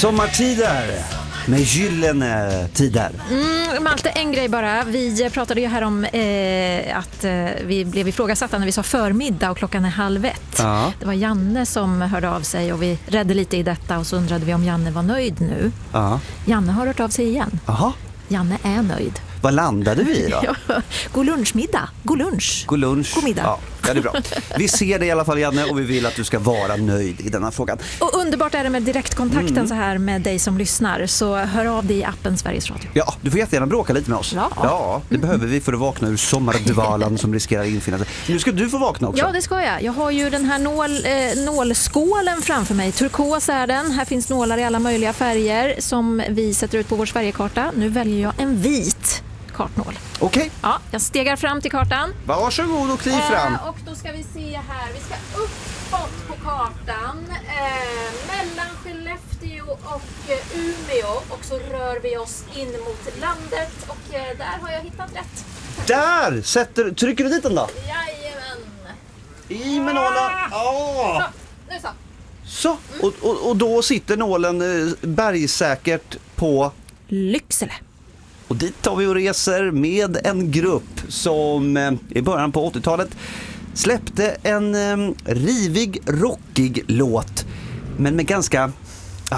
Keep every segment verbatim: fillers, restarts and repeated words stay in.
Sommartider med gyllene tider. Mm, Malte, en grej bara. Vi pratade ju här om eh, att eh, vi blev ifrågasatta när vi sa förmiddag och klockan är halv ett. Ja. Det var Janne som hörde av sig och vi redde lite i detta och så undrade vi om Janne var nöjd nu. Ja. Janne har hört av sig igen. Aha. Janne är nöjd. Vad landade vi då? Ja, god lunchmiddag. God lunch. God lunch. God middag. Ja, ja, det är bra. Vi ser det i alla fall, Janne, och vi vill att du ska vara nöjd i denna frågan. Och underbart är det med direktkontakten Mm. så här med dig som lyssnar. Så hör av dig i appen Sveriges Radio. Ja, du får jättegärna bråka lite med oss. Ja. ja det mm. behöver vi för att vakna ur sommardvalan som riskerar att infinna sig. Nu ska du få vakna också. Ja, det ska jag. Jag har ju den här nål, eh, nålskålen framför mig. Turkos är den. Här finns nålar i alla möjliga färger som vi sätter ut på vår Sverigekarta. Nu väljer jag en vit kartnål. Okej. Okay. Ja, jag stegar fram till kartan. Varsågod och kliv fram. Eh, och då ska vi se här. Vi ska uppåt på kartan. Eh, mellan Skellefteå och eh, Umeå. Och så rör vi oss in mot landet. Och eh, där har jag hittat rätt. Där! Sätter, trycker du dit den då? Jajamän. I med nålen. Oh. Så, nu så. Så, mm. och, och, och då sitter nålen eh, bergsäkert på Lycksele. Och dit tar vi och reser med en grupp som eh, i början på åttiotalet släppte en eh, rivig, rockig låt, men med ganska ah,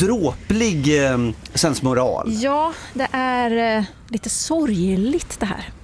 dråplig eh, sensmoral. Ja, det är eh, lite sorgligt det här.